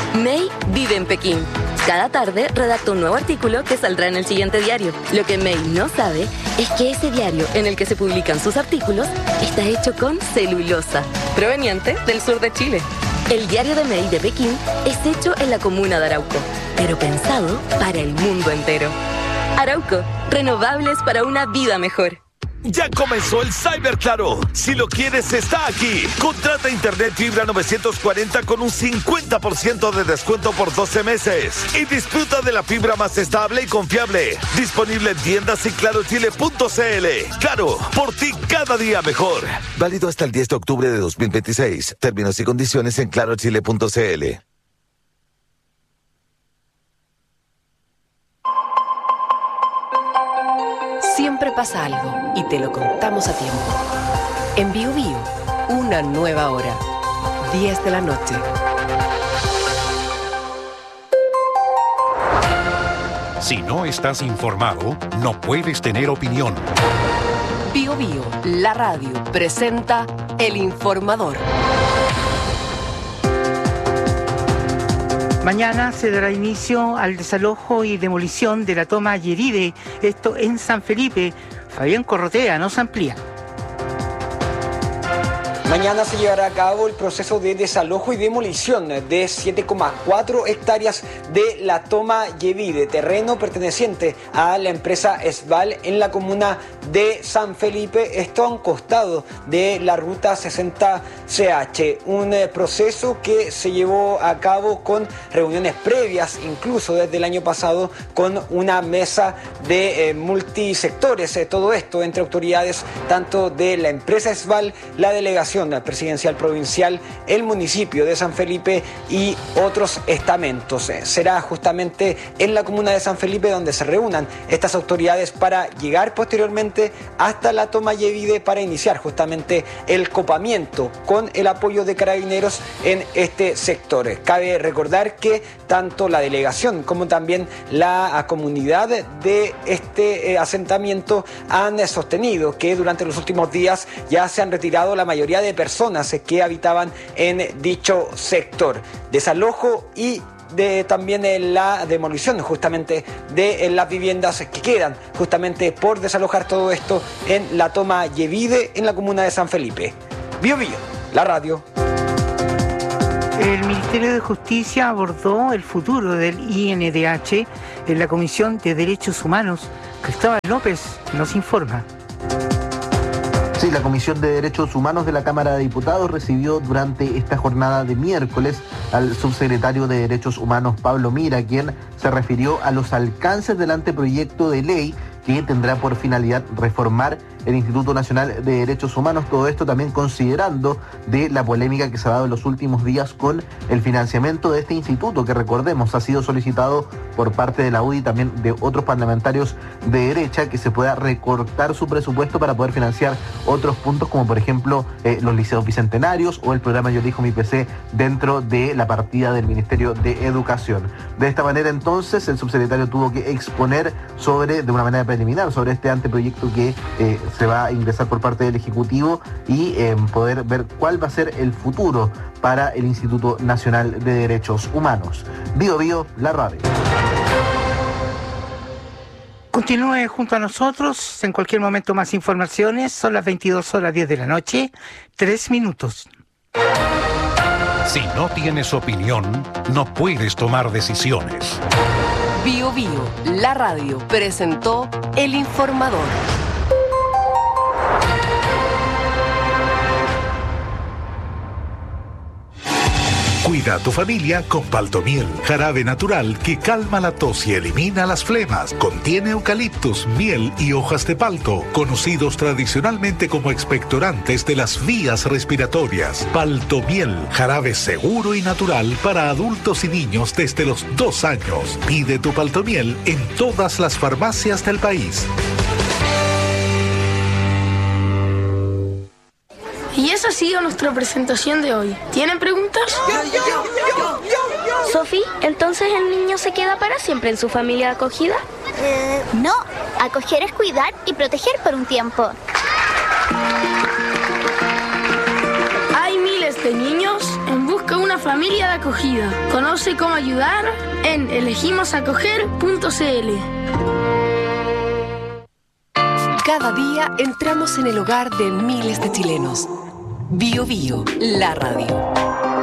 May vive en Pekín. Cada tarde redacta un nuevo artículo que saldrá en el siguiente diario. Lo que May no sabe es que ese diario en el que se publican sus artículos está hecho con celulosa, proveniente del sur de Chile. El diario de May de Pekín es hecho en la comuna de Arauco, pero pensado para el mundo entero. Arauco, renovables para una vida mejor. Ya comenzó el Cyber Claro. Si lo quieres, está aquí. Contrata internet fibra 940 con un 50% de descuento por 12 meses. Y disfruta de la fibra más estable y confiable. Disponible en tiendas y clarochile.cl. Claro, por ti cada día mejor. Válido hasta el 10 de octubre de 2026. Términos y condiciones en clarochile.cl. Siempre pasa algo y te lo contamos a tiempo. En Bio Bio, una nueva hora. 10 de la noche. Si no estás informado, no puedes tener opinión. Bio Bio, la radio, presenta El Informador. Mañana se dará inicio al desalojo y demolición de la toma Yeride, esto en San Felipe. Fabián Corrotea nos amplía. Mañana se llevará a cabo el proceso de desalojo y demolición de 7,4 hectáreas de la toma Yevide, terreno perteneciente a la empresa Esval en la comuna de San Felipe, esto a un costado de la ruta 60CH. Un proceso que se llevó a cabo con reuniones previas, incluso desde el año pasado, con una mesa de multisectores. Todo esto entre autoridades tanto de la empresa Esval, la delegación presidencial provincial, el municipio de San Felipe y otros estamentos. Será justamente en la comuna de San Felipe donde se reúnan estas autoridades para llegar posteriormente hasta la toma Yevide para iniciar justamente el copamiento con el apoyo de Carabineros en este sector. Cabe recordar que tanto la delegación como también la comunidad de este asentamiento han sostenido que durante los últimos días ya se han retirado la mayoría de personas que habitaban en dicho sector. Desalojo y también la demolición justamente de las viviendas que quedan justamente por desalojar todo esto en la toma Yevide en la comuna de San Felipe. Bio Bio, la radio. El Ministerio de Justicia abordó el futuro del INDH en la Comisión de Derechos Humanos. Cristóbal López nos informa. Sí, la Comisión de Derechos Humanos de la Cámara de Diputados recibió durante esta jornada de miércoles al subsecretario de Derechos Humanos Pablo Mira, quien se refirió a los alcances del anteproyecto de ley que tendrá por finalidad reformar el Instituto Nacional de Derechos Humanos. Todo esto también considerando de la polémica que se ha dado en los últimos días con el financiamiento de este instituto, que recordemos ha sido solicitado por parte de la UDI y también de otros parlamentarios de derecha, que se pueda recortar su presupuesto para poder financiar otros puntos como por ejemplo los liceos bicentenarios o el programa Yo Elijo Mi PC dentro de la partida del Ministerio de Educación. De esta manera entonces el subsecretario tuvo que exponer de una manera preliminar sobre este anteproyecto que se va a ingresar por parte del Ejecutivo y poder ver cuál va a ser el futuro para el Instituto Nacional de Derechos Humanos. Bio Bio, la radio. Continúe junto a nosotros, en cualquier momento más informaciones. Son las 22:10 de la noche, 3 minutos. Si no tienes opinión, no puedes tomar decisiones. Bio Bio, la radio, presentó El Informador. Cuida a tu familia con Paltomiel, jarabe natural que calma la tos y elimina las flemas. Contiene eucaliptus, miel y hojas de palto, conocidos tradicionalmente como expectorantes de las vías respiratorias. Paltomiel, jarabe seguro y natural para adultos y niños desde los 2 años. Pide tu Paltomiel en todas las farmacias del país. Y esa ha sido nuestra presentación de hoy. ¿Tienen preguntas? Sofi, ¿entonces el niño se queda para siempre en su familia de acogida? No, acoger es cuidar y proteger por un tiempo. Hay miles de niños en busca de una familia familia de acogida. Conoce cómo ayudar en elegimosacoger.cl. Cada día entramos en el hogar de miles de chilenos. Bio Bio, la radio.